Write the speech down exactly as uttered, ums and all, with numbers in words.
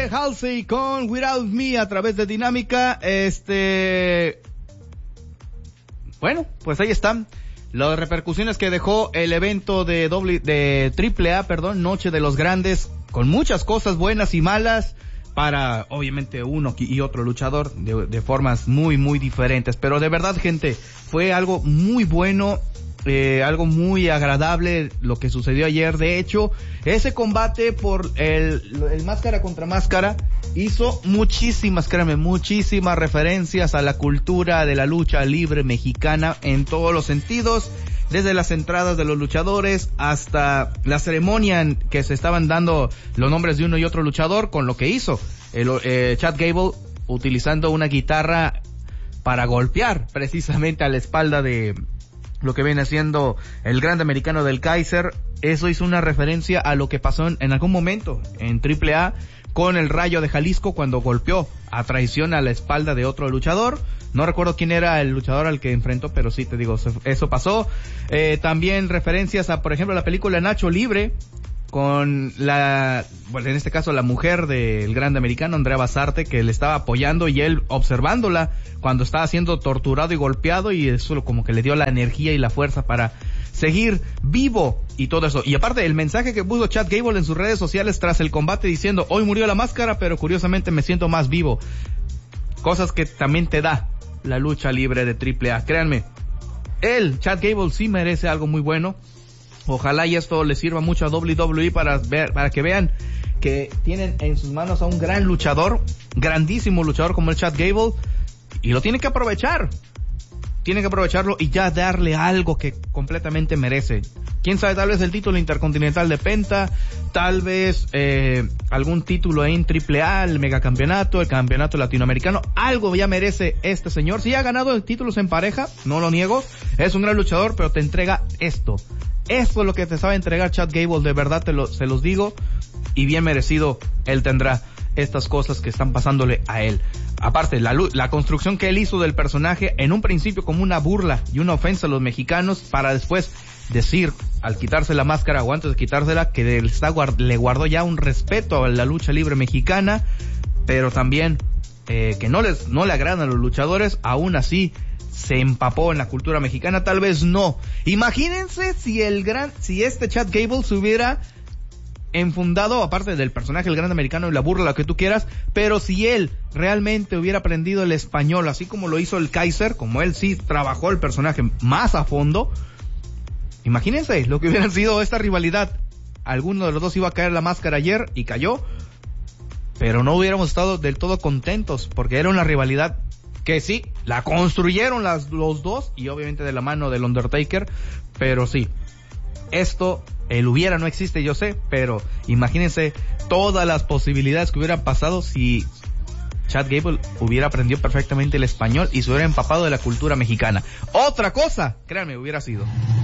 fue Halsey con Without Me a través de Dinámica. Este, bueno, pues ahí están las repercusiones que dejó el evento de doble, de triple A, perdón, Noche de los Grandes, con muchas cosas buenas y malas para, obviamente, uno y otro luchador de, de formas muy, muy diferentes. Pero de verdad, gente, fue algo muy bueno. Eh, algo muy agradable lo que sucedió ayer. De hecho, ese combate por el, el máscara contra máscara hizo muchísimas, créanme, muchísimas referencias a la cultura de la lucha libre mexicana en todos los sentidos, desde las entradas de los luchadores hasta la ceremonia en que se estaban dando los nombres de uno y otro luchador, con lo que hizo el, eh, Chad Gable utilizando una guitarra para golpear precisamente a la espalda de lo que viene siendo el grande americano del Kaiser. Eso hizo una referencia a lo que pasó en, en algún momento en triple A con el Rayo de Jalisco, cuando golpeó a traición a la espalda de otro luchador. No recuerdo quién era el luchador al que enfrentó, pero sí te digo, eso pasó. Eh, también referencias a, por ejemplo, la película Nacho Libre, con la, bueno, en este caso la mujer del grande americano, Andrea Basarte, que le estaba apoyando y él observándola cuando estaba siendo torturado y golpeado, y eso como que le dio la energía y la fuerza para seguir vivo y todo eso. Y aparte el mensaje que puso Chad Gable en sus redes sociales tras el combate diciendo: hoy murió la máscara, pero curiosamente me siento más vivo. Cosas que también te da la lucha libre de triple A. Créanme, él, Chad Gable, sí merece algo muy bueno. Ojalá y esto les sirva mucho a doble u doble u E para ver, para que vean que tienen en sus manos a un gran luchador, grandísimo luchador como el Chad Gable, y lo tienen que aprovechar. Tienen que aprovecharlo y ya darle algo que completamente merece. Quién sabe, tal vez el título intercontinental de Penta, tal vez eh, algún título en triple A, el megacampeonato, el campeonato latinoamericano. Algo ya merece este señor. Si ha ganado títulos en pareja, no lo niego, es un gran luchador, pero te entrega esto. Esto es lo que te sabe entregar Chad Gable, de verdad te lo, se los digo, y bien merecido él tendrá estas cosas que están pasándole a él. Aparte, la, la construcción que él hizo del personaje en un principio como una burla y una ofensa a los mexicanos, para después decir, al quitarse la máscara o antes de quitársela, que le, está, le guardó ya un respeto a la lucha libre mexicana, pero también eh, que no les no le agradan a los luchadores, aún así se empapó en la cultura mexicana. Tal vez no. Imagínense si el gran, si este Chad Gable se hubiera enfundado, aparte del personaje, el gran americano y la burla, lo que tú quieras, pero si él realmente hubiera aprendido el español, así como lo hizo el Kaiser, como él sí trabajó el personaje más a fondo, imagínense lo que hubiera sido esta rivalidad. Alguno de los dos iba a caer la máscara ayer y cayó, pero no hubiéramos estado del todo contentos, porque era una rivalidad que sí, la construyeron las, los dos, y obviamente de la mano del Undertaker, pero sí, esto, el hubiera no existe, yo sé, pero imagínense todas las posibilidades que hubieran pasado si Chad Gable hubiera aprendido perfectamente el español y se hubiera empapado de la cultura mexicana. Otra cosa, créanme, hubiera sido.